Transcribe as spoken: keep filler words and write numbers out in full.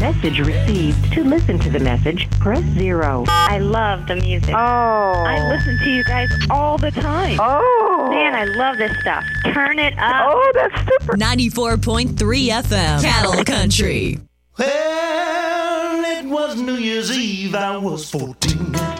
Message received. To listen to the message, press zero. I love the music. Oh. I listen to you guys all the time. Oh. Man, I love this stuff. Turn it up. Oh, that's super. ninety-four point three F M. Cattle Country. Well, it was New Year's Eve. I was fourteen.